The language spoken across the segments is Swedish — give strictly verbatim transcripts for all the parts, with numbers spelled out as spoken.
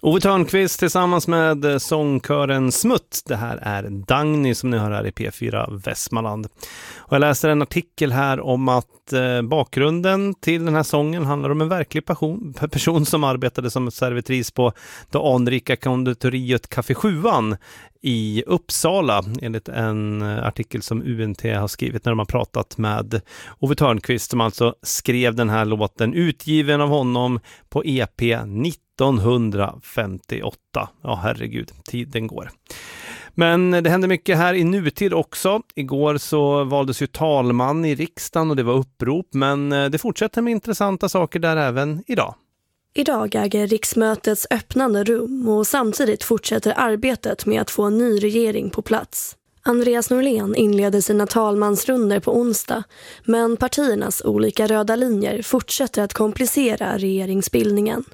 Ove Thörnqvist tillsammans med sångkören Smutt. Det här är Dagny som ni hör här i P fyra Västmanland. Och jag läste en artikel här om att eh, bakgrunden till den här sången handlar om en verklig person, person som arbetade som servitris på det anrika konditoriet Café Sjuan i Uppsala, enligt en artikel som U N T har skrivit när de har pratat med Ove Thörnqvist, som alltså skrev den här låten, utgiven av honom på E P nittonhundrafemtioåtta. Ja, herregud, tiden går. Men det händer mycket här i nutid också. Igår så valdes ju talman i riksdagen och det var upprop, men det fortsätter med intressanta saker där även idag. Idag äger riksmötets öppnande rum och samtidigt fortsätter arbetet med att få en ny regering på plats. Andreas Norlén inleder sina talmansrunder på onsdag, men partiernas olika röda linjer fortsätter att komplicera regeringsbildningen.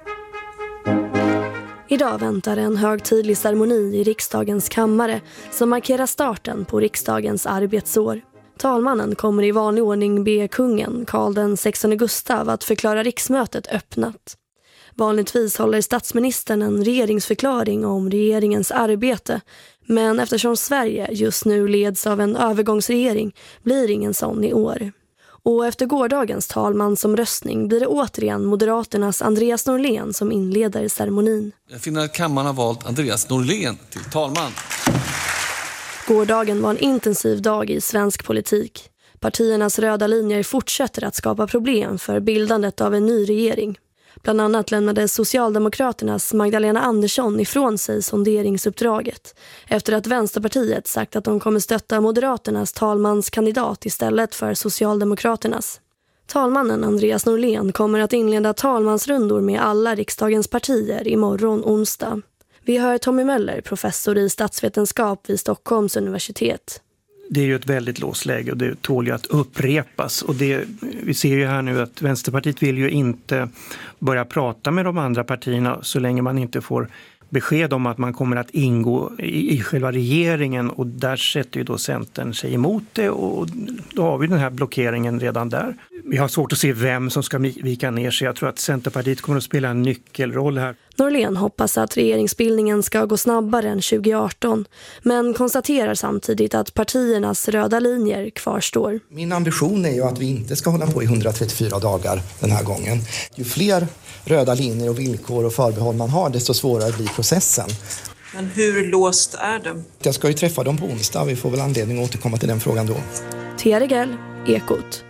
Idag väntar en högtidlig ceremoni i riksdagens kammare som markerar starten på riksdagens arbetsår. Talmannen kommer i vanlig ordning be kungen Karl den sextonde Gustav att förklara riksmötet öppnat. Vanligtvis håller statsministern en regeringsförklaring om regeringens arbete, men eftersom Sverige just nu leds av en övergångsregering blir ingen sån i år. Och efter gårdagens talmansomröstning blir det återigen Moderaternas Andreas Norlén som inleder ceremonin. Jag finner att kammaren har valt Andreas Norlén till talman. Gårdagen var en intensiv dag i svensk politik. Partiernas röda linjer fortsätter att skapa problem för bildandet av en ny regering. Bland annat lämnade Socialdemokraternas Magdalena Andersson ifrån sig sonderingsuppdraget efter att Vänsterpartiet sagt att de kommer stötta Moderaternas talmanskandidat istället för Socialdemokraternas. Talmannen Andreas Norlén kommer att inleda talmansrundor med alla riksdagens partier imorgon onsdag. Vi hör Tommy Möller, professor i statsvetenskap vid Stockholms universitet. Det är ju ett väldigt låst läge och det tål ju att upprepas. Och det, vi ser ju här nu att Vänsterpartiet vill ju inte börja prata med de andra partierna så länge man inte får besked om att man kommer att ingå i, i själva regeringen. Och där sätter ju då Centern sig emot det och då har vi den här blockeringen redan där. Vi har svårt att se vem som ska vika ner sig. Jag tror att Centerpartiet kommer att spela en nyckelroll här. Norlén hoppas att regeringsbildningen ska gå snabbare än tjugo arton, men konstaterar samtidigt att partiernas röda linjer kvarstår. Min ambition är ju att vi inte ska hålla på i hundratrettiofyra dagar den här gången. Ju fler röda linjer och villkor och förbehåll man har, desto svårare blir processen. Men hur låst är det? Jag ska ju träffa dem på onsdag, vi får väl anledning att återkomma till den frågan då. Thea Regell, Ekot.